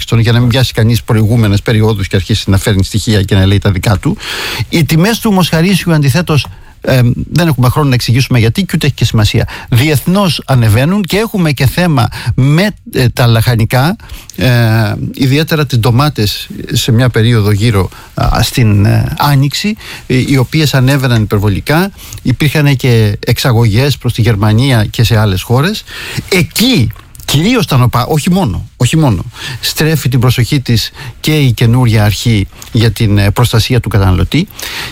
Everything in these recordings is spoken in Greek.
τουλάχιστον, για να μην πιάσει κανείς προηγούμενες περιόδους και αρχίσει να φέρνει στοιχεία και να λέει τα δικά του. Οι τιμές του μοσχαρίσιου αντιθέτως, δεν έχουμε χρόνο να εξηγήσουμε γιατί και ούτε έχει και σημασία, διεθνώς ανεβαίνουν, και έχουμε και θέμα με τα λαχανικά, ιδιαίτερα τις ντομάτες σε μια περίοδο γύρω στην Άνοιξη, οι οποίες ανέβαιναν υπερβολικά. Υπήρχαν και εξαγωγές προς τη Γερμανία και σε άλλες χώρες. Εκεί κυρίως τα ΝΟΠΑ, όχι μόνο, στρέφει την προσοχή της και η καινούρια αρχή για την προστασία του καταναλωτή.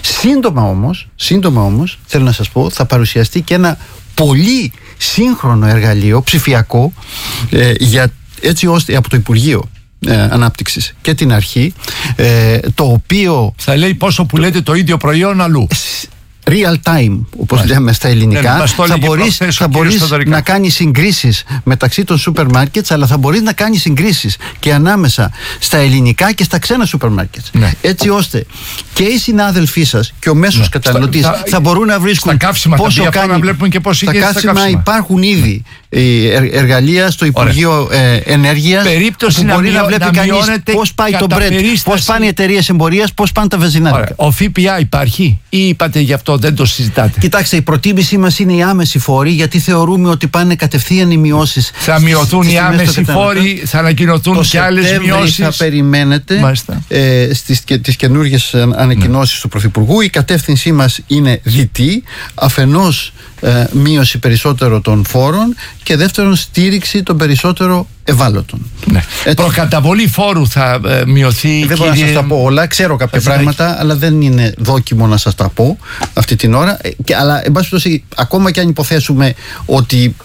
Σύντομα όμως, θέλω να σας πω, θα παρουσιαστεί και ένα πολύ σύγχρονο εργαλείο ψηφιακό, έτσι ώστε από το Υπουργείο Ανάπτυξης και την αρχή, το οποίο θα λέει πόσο πουλέτε το ίδιο προϊόν αλλού. Real time, όπως λέμε στα ελληνικά. Θα μπορείς να κάνεις συγκρίσεις μεταξύ των σούπερ μάρκετς, αλλά θα μπορείς να κάνεις συγκρίσεις και ανάμεσα στα ελληνικά και στα ξένα σούπερ μάρκετς. Έτσι ώστε και οι συνάδελφοί σας και ο μέσος καταναλωτής θα μπορούν να βρίσκουν πόσο κάνει. Στα καύσιμα υπάρχουν ήδη εργαλεία στο Υπουργείο Ενέργειας, που μπορεί να βλέπει κανείς πώς πάει το Brent, πώς πάνε οι εταιρείες εμπορίας, πώς πάνε τα βενζινάδικα. Ο ΦΠΑ υπάρχει ή είπατε γι' αυτό, δεν το συζητάτε? Κοιτάξτε, η προτίμησή μας είναι οι άμεση φόροι, γιατί θεωρούμε ότι πάνε κατευθείαν οι μειώσεις. Θα μειωθούν οι άμεση φόροι, θα ανακοινωθούν και άλλες μειώσεις. Θα περιμένετε τις καινούργιες ανακοινώσεις του Πρωθυπουργού. Η κατεύθυνσή μας είναι διτή. Αφενός μείωση περισσότερο των φόρων και δεύτερον στήριξη των περισσότερο ευάλωτων. Προκαταβολή φόρου θα μειωθεί. Δεν μπορώ να σας τα πω όλα, ξέρω κάποια πράγματα, αλλά δεν είναι δόκιμο να σας τα πω αυτή την ώρα. Αλλά εν πάση περιπτώσει, ακόμα και αν υποθέσουμε ότι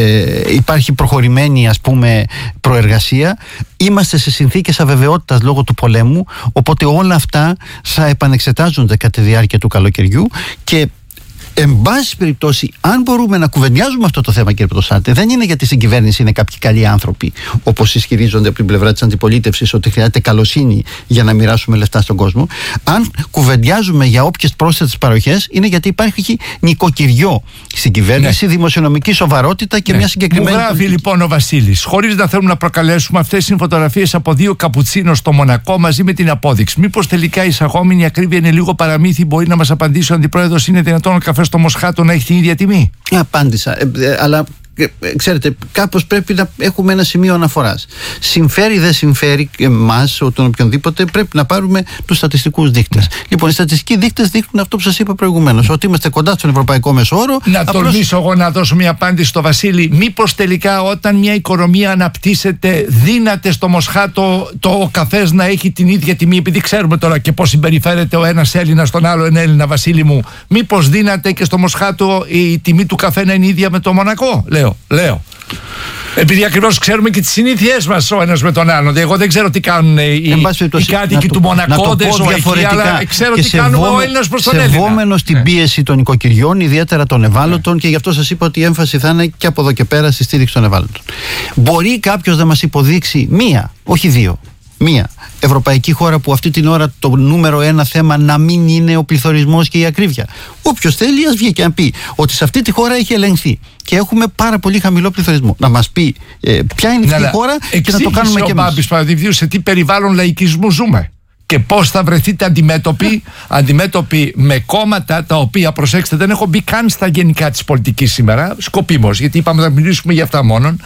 υπάρχει προχωρημένη, ας πούμε, προεργασία, είμαστε σε συνθήκες αβεβαιότητας λόγω του πολέμου, οπότε όλα αυτά θα επανεξετάζονται κατά τη διάρκεια του καλοκαιριού. Και εν πάση περιπτώσει, αν μπορούμε να κουβεντιάζουμε αυτό το θέμα, κύριε Πρωτοσάλτε, δεν είναι γιατί στην κυβέρνηση είναι κάποιοι καλοί άνθρωποι, όπως ισχυρίζονται από την πλευρά της αντιπολίτευσης ότι χρειάζεται καλοσύνη για να μοιράσουμε λεφτά στον κόσμο. Αν κουβεντιάζουμε για όποιες πρόσθετες παροχές, είναι γιατί υπάρχει νοικοκυριό στην κυβέρνηση, δημοσιονομική σοβαρότητα και μια συγκεκριμένη. Μου γράφει λοιπόν ο Βασίλης, χωρίς να θέλουμε να προκαλέσουμε, αυτές είναι φωτογραφίες από 2 καπουτσίνο στο Μονακό μαζί με την απόδειξη. Μήπως τελικά η εισαγόμενη ακρίβεια είναι λίγο παραμύθι? Μπορεί να μας απαντήσει ο Αντιπρόεδρος, είναι δυνατόν ο καφές στο Μοσχάτο να έχει την ίδια τιμή? Απάντησα, αλλά ξέρετε, κάπως πρέπει να έχουμε ένα σημείο αναφοράς. Συμφέρει, δεν συμφέρει εμάς, τον οποιονδήποτε, πρέπει να πάρουμε τους στατιστικούς δείκτες. Λοιπόν, οι στατιστικοί δείκτες δείχνουν αυτό που σας είπα προηγουμένως, ότι είμαστε κοντά στον ευρωπαϊκό μέσο όρο. Να τολμήσω εγώ να δώσω μια απάντηση στο Βασίλη. Μήπως τελικά όταν μια οικονομία αναπτύσσεται, δύναται στο Μοσχάτο ο καφές να έχει την ίδια τιμή? Επειδή ξέρουμε τώρα και πώς συμπεριφέρεται ο ένας Έλληνας στον άλλον Έλληνα, Βασίλη μου, μήπως δύναται και στο Μοσχάτο η τιμή του καφέ να είναι ίδια με το Μονακό? Λέω. Επειδή ακριβώς ξέρουμε και τις συνήθειές μας ο ένας με τον άλλον. Εγώ δεν ξέρω τι κάνουν οι κάτοικοι του Μονακό, δεν ζω εκεί, αλλά ξέρω τι κάνουμε ο Έλληνας προς τον Έλληνα. Σεβόμενος την πίεση των οικοκυριών, ιδιαίτερα των ευάλωτων, και γι' αυτό σας είπα ότι η έμφαση θα είναι και από εδώ και πέρα στη στήριξη των ευάλωτων. Μπορεί κάποιος να μας υποδείξει μία, όχι δύο, μία ευρωπαϊκή χώρα που αυτή την ώρα το νούμερο 1 θέμα να μην είναι ο πληθωρισμός και η ακρίβεια? Όποιος θέλει ας βγει και να πει ότι σε αυτή τη χώρα έχει ελεγχθεί και έχουμε πάρα πολύ χαμηλό πληθωρισμό. Να μας πει ποια είναι αυτή η χώρα και να το κάνουμε και εμείς. Μπάμπης Παπαδημητρίου σε τι περιβάλλον λαϊκισμού ζούμε και πώς θα βρεθείτε αντιμέτωποι με κόμματα τα οποία, προσέξτε, δεν έχω μπει καν στα γενικά της πολιτικής σήμερα, σκοπίμως, γιατί είπαμε να μιλήσουμε για αυτά μόνον.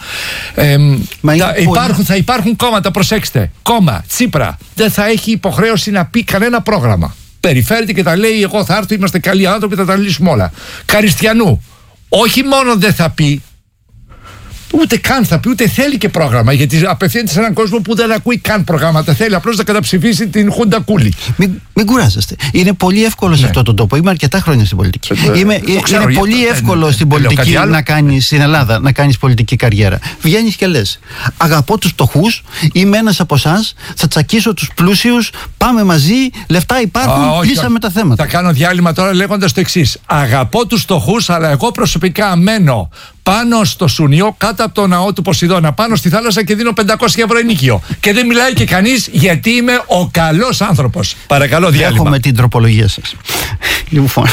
Θα υπάρχουν κόμματα, προσέξτε, κόμμα Τσίπρα δεν θα έχει υποχρέωση να πει κανένα πρόγραμμα. Περιφέρεται και τα λέει, εγώ θα έρθω, είμαστε καλοί άνθρωποι, θα τα λύσουμε όλα. Καριστιανού, όχι μόνο δεν θα πει, ούτε καν θα πει, ούτε θέλει και πρόγραμμα, γιατί απευθύνεται σε έναν κόσμο που δεν ακούει καν προγράμματα. Θέλει απλώς να καταψηφίσει την Χούντα Κούλη. Μην κουράζεστε. Είναι πολύ εύκολο σε αυτόν τον τόπο. Είμαι αρκετά χρόνια στην πολιτική. Είναι πολύ εύκολο στην πολιτική στην Ελλάδα να κάνεις πολιτική καριέρα. Βγαίνεις και λες, αγαπώ τους φτωχούς, είμαι ένας από εσάς, θα τσακίσω τους πλούσιους, πάμε μαζί, λεφτά υπάρχουν, λύσαμε τα θέματα. Θα κάνω διάλειμμα τώρα λέγοντας το εξής. Αγαπώ τους φτωχούς, αλλά εγώ προσωπικά μένω πάνω στο Σουνιό, κάτω από το ναό του Ποσειδώνα, πάνω στη θάλασσα και δίνω 500 ευρώ ενοίκιο. Και δεν μιλάει και κανείς, γιατί είμαι ο καλός άνθρωπος. Παρακαλώ, διάλειμμα. Έχουμε την τροπολογία σας. Λοιπόν.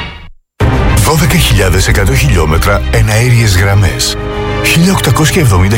12.100 χιλιόμετρα εναέριες γραμμές. 1.870